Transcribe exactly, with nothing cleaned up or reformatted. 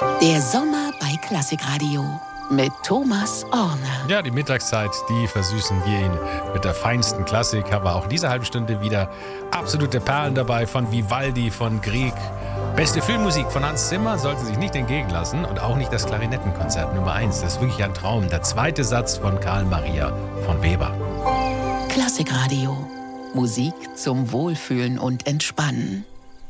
Der Sommer bei Klassikradio mit Thomas Orne. Ja, die Mittagszeit, die versüßen wir Ihnen mit der feinsten Klassik. Aber auch diese halbe Stunde wieder absolute Perlen dabei von Vivaldi, von Grieg. Beste Filmmusik von Hans Zimmer sollte sich nicht entgegen lassen. Und auch nicht das Klarinettenkonzert Nummer eins. Das ist wirklich ein Traum. Der zweite Satz von Karl Maria von Weber. Klassikradio. Musik zum Wohlfühlen und Entspannen.